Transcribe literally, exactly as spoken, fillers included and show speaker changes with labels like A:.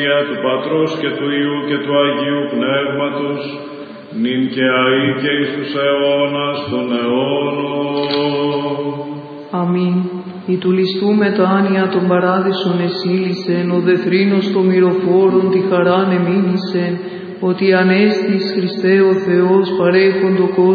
A: Του Πατρός και του Υιού και του Αγίου Πνεύματος, νυν και αεί και εις τους αιώνας των αιώνων.
B: Αμήν. Η του ληστού με τα άνοια των παράδεισων εσύλισεν, ο δεθρίνος των μυροφόρων τη χαράν εμήνησεν, ότι ανέστης Χριστέ ο Θεός παρέχοντο κόσμο